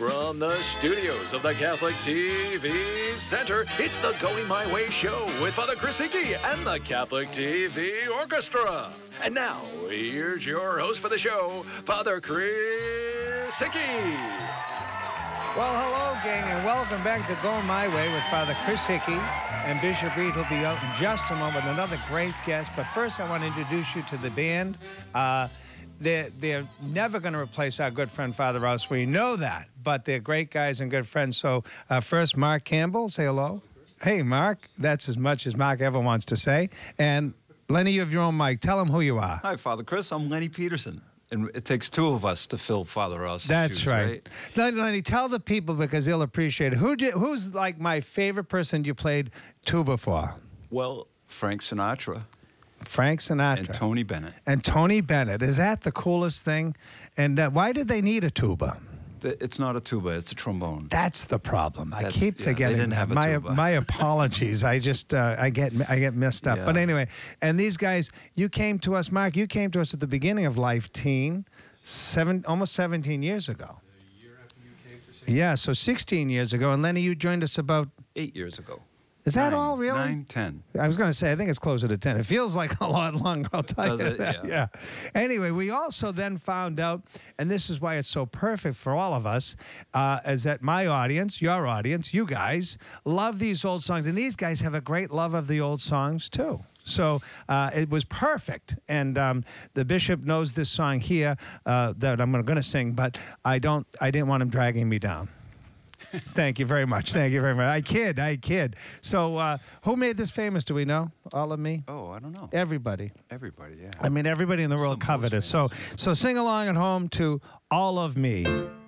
From the studios of the Catholic TV Center, it's the Going My Way show with Father Chris Hickey and the Catholic TV Orchestra. And now, here's your host for the show, Father Chris Hickey. Well, hello, gang, and welcome back to Going My Way with Father Chris Hickey. And Bishop Reed will be out in just a moment with another great guest. But first, I want to introduce you to the band. They're never going to replace our good friend Father Rouse. We know that, but they're great guys and good friends. So first, Mark Campbell, say hello. Hey, Mark. That's as much as Mark ever wants to say. And Lenny, you have your own mic. Tell them who you are. Hi, Father Chris. I'm Lenny Peterson. And it takes two of us to fill Father Rouse's That's shoes, right. Lenny, tell the people because they'll appreciate it. Who's like my favorite person you played tuba for? Well, Frank Sinatra. Frank Sinatra. And Tony Bennett. And Tony Bennett. Is that the coolest thing? And why did they need a tuba? It's not a tuba. It's a trombone. That's the problem. I keep forgetting. They didn't have a tuba. My apologies. I just I get messed up. Yeah. But anyway, and these guys, you came to us, Mark. You came to us at the beginning of Life Teen, almost 17 years ago. A year after you came to St. Yeah, so 16 years ago. And Lenny, you joined us about 8 years ago. Is that all, really? 9, 10. I was going to say, I think it's closer to 10. It feels like a lot longer, I'll tell Does you it? that. Yeah. Anyway, we also then found out, and this is why it's so perfect for all of us, is that my audience, your audience, you guys, love these old songs. And these guys have a great love of the old songs, too. So it was perfect. And the bishop knows this song here that I'm going to sing, but I didn't want him dragging me down. Thank you very much. Thank you very much. I kid. So who made this famous? Do we know? All of me? Oh, I don't know. Everybody. Everybody, yeah. I mean, everybody in the world covered it. So sing along at home to All of Me.